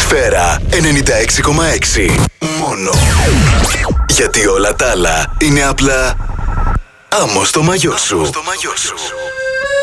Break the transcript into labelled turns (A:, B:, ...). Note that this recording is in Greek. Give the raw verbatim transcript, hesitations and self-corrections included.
A: Σφαίρα ενενήντα έξι κόμμα έξι. Μόνο. Γιατί όλα τα άλλα είναι απλά άμμο στο μαγιό σου.